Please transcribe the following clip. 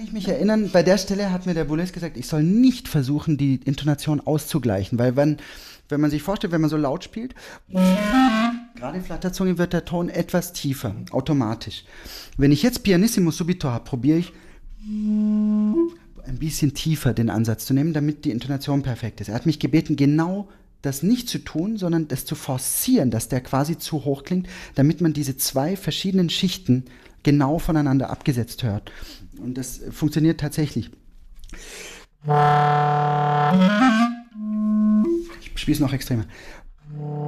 ich mich erinnern, bei der Stelle hat mir der Boulez gesagt, ich soll nicht versuchen, die Intonation auszugleichen, weil wenn man sich vorstellt, wenn man so laut spielt, gerade in Flatterzunge wird der Ton etwas tiefer, automatisch. Wenn ich jetzt Pianissimo subito habe, probiere ich ein bisschen tiefer den Ansatz zu nehmen, damit die Intonation perfekt ist. Er hat mich gebeten, genau das nicht zu tun, sondern das zu forcieren, dass der quasi zu hoch klingt, damit man diese zwei verschiedenen Schichten genau voneinander abgesetzt hört. Und das funktioniert tatsächlich. Ich spiele es noch extremer.